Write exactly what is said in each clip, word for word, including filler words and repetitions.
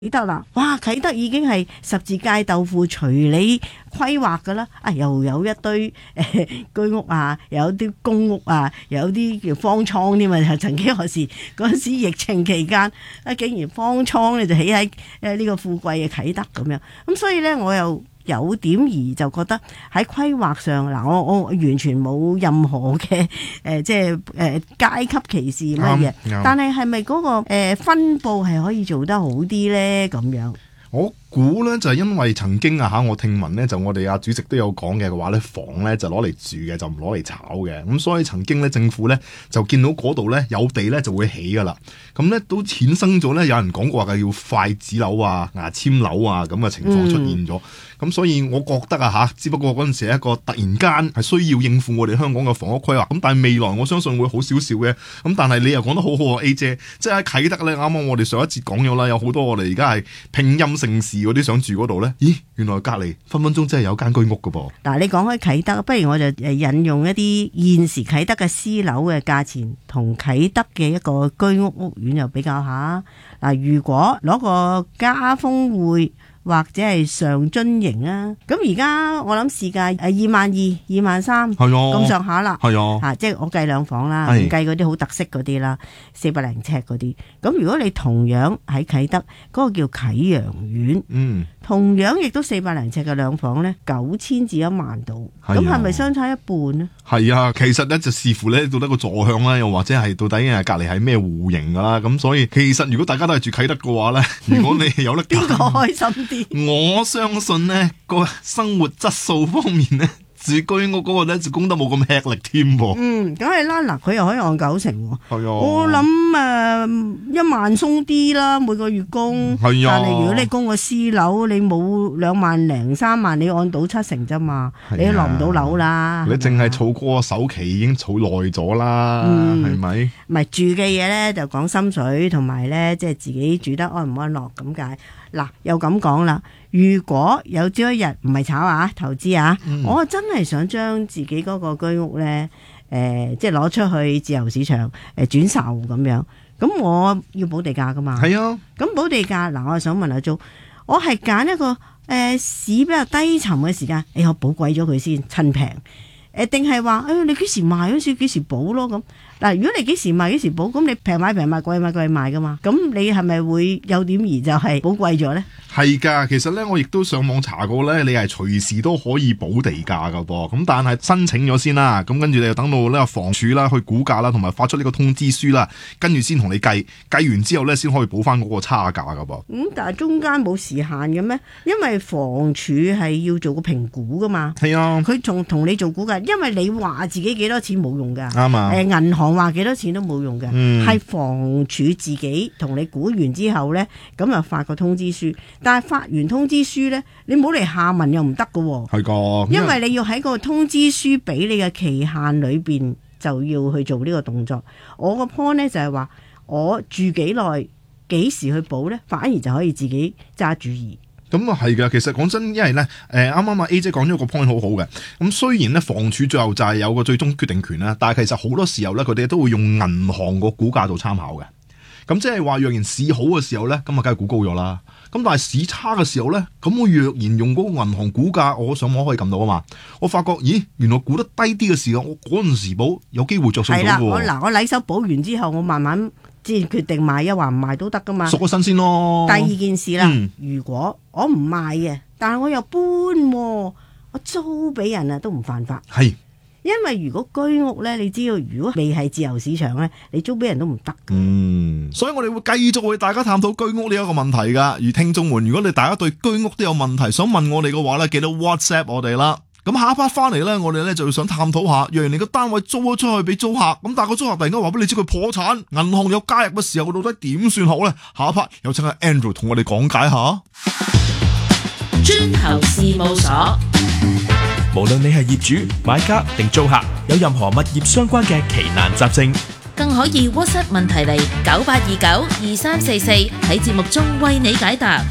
啟德啦，哇！啟德已經係十字街豆腐隨你規劃噶啦，啊又有一堆誒、呃、居屋啊，又有啲公屋啊，又有啲叫方艙添啊！曾經何時嗰陣時疫情期間，啊竟然方艙咧就起喺誒呢個富貴嘅啟德咁樣，咁所以咧我又有點疑，就覺得喺規劃上嗱，我我完全冇任何嘅誒、呃、即係誒、呃、階級歧視乜嘢，嗯、但係係咪嗰個誒、呃、分佈係可以做得好啲咧？咁樣我估咧就係、是、因為曾經啊嚇，我聽聞咧就我哋阿主席都有講嘅嘅話咧，房咧就攞嚟住嘅，就唔攞嚟炒嘅。咁所以曾經咧政府咧就見到嗰度咧有地咧就會起噶啦。咁咧都衍生咗咧有人講過話嘅要筷子樓啊、牙籤樓啊咁嘅情況出現咗。咁、嗯、所以我覺得啊嚇，只不過嗰陣時係一個突然間係需要應付我哋香港嘅房屋規劃。咁但係未來我相信會好少少嘅。咁但係你又講得好好啊 A 姐，即係喺啟德咧，啱啱我哋上一節講咗啦，有好多我哋而家係拼音城市嗰啲想住嗰度咧，咦，原來隔離分分鐘真係有間居屋噶噃。嗱， 你講開啟德，不如我就誒引用一啲現時啟德嘅私樓嘅價錢同啟德嘅一個居屋屋苑又比較下。嗱，如果攞個嘉豐匯或者係上津型啊，咁而家我諗市價誒二萬二、二萬三，係啊，咁上下啦，係啊，吓即係我計兩房啦，唔計嗰啲好特色嗰啲啦，四百零尺嗰啲。咁如果你同樣喺啟德嗰、嗰個叫啟陽苑，嗯，同樣亦都四百零尺嘅兩房咧，九千至一萬度，咁係咪相差一半呢？ 係啊，其實咧就視乎咧到底個座向啦，又或者係到底誒隔籬係咩戶型噶啦。咁所以其實如果大家都係住啟德嘅話咧，如果你有得揀，邊個開心啲？我相信呢個生活質素方面呢，住居屋嗰個咧就供得冇咁吃力添噃。嗯， 梗係啦，嗱，佢又可以按九成喎。 係啊， 我諗誒、呃、一萬鬆啲啦，每個月供。係啊，但係如果你供個私樓，你冇兩萬零三萬，你按到七成啫嘛，啊、你都落唔到樓啦。 你淨係儲過首期已經儲耐咗啦，係咪、嗯？ 唔係住嘅嘢咧，就講心水，同埋咧即係自己住得安唔安樂咁解。嗱，又咁講啦，如果有朝一日唔係炒啊，投資啊，嗯、我真係想將自己嗰個居屋咧，誒、呃，即係攞出去自由市場誒、呃、轉售咁樣，咁我要補地價噶嘛？係啊，咁補地價嗱，我想問阿租，我係揀一個誒、呃、市比較低沉嘅時間，誒我補貴咗佢先，趁平，誒定係話誒你幾時賣嗰時幾時補咯咁？嗱，如果你幾時賣幾時補，咁你平買平賣，貴買貴賣噶嘛？咁你係咪會有點而就係補貴咗咧？ 係噶，其實咧我亦都上網查過咧，你係隨時都可以補地價噶噃。咁但係申請咗先啦，咁跟住你又等到呢個房署啦去估價啦，同埋發出呢個通知書啦，跟住先同你計，計完之後咧先可以補翻嗰個差價噶噃。咁、 嗯、但係中間冇時限嘅咩？因為房署係要做個評估噶嘛。係啊，佢仲同你做估價，因為你話自己幾多錢冇用噶。啱啊。誒、呃，銀行話幾多錢都冇用嘅，係、嗯、房署自己同你估完之後咧，咁就發個通知書。但係發完通知書咧，你冇嚟下文又唔得噶。係噶，因為你要喺個通知書俾你嘅期限裏邊就要去做呢個動作。我個 point 咧就係話，我住幾耐，幾時去補咧，反而就可以自己揸主意。 咁啊係噶，其實講真，因為咧，誒啱啱阿 A 姐講咗個 point 好好嘅。咁雖然咧房署最後就係有個最終決定權啦，但係其實好多時候咧，佢哋都會用銀行個估價做參考嘅。咁即係話，若然市好嘅時候咧，咁啊梗係估高咗啦。咁但係市差嘅時候咧，咁我若然用嗰個銀行估價，我上網可以撳到啊嘛。我發覺，咦，原來估得低啲嘅時候，我嗰陣時補有機會着數到嘅。係啦，我嗱我禮手補完之後，我慢慢先決定賣，一話唔賣都得噶嘛。熟個新鮮咯。第二件事啦，嗯、如果我唔賣嘅，但係我又搬，我租俾人啊，都唔犯法。係。因為如果居屋咧，你知道如果未係自由市場咧，你租俾人都唔得。嗯，所以我哋會繼續為大家探討居屋呢一個問題噶。而聽眾們，如果你大家對居屋都有問題想問我哋嘅話咧，記得 WhatsApp 我哋啦。咁下一 part 翻嚟咧，我哋咧就要想探討下，若然你個單位租咗出去俾租客，咁但係個租客突然間話俾你知佢破產，銀行有加入嘅時候，到底點算好咧？下一 part 有請阿 Andrew 同我哋講解下。 磚頭事務所。 無論你係業主、買家定租客，有任何物業相關嘅奇難雜症， 更可以 WhatsApp 問題嚟九八二九二三四四，喺節目中為你解答。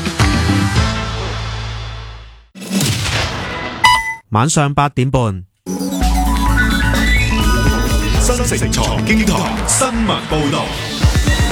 晚上八點半， 新城財經台新聞報道。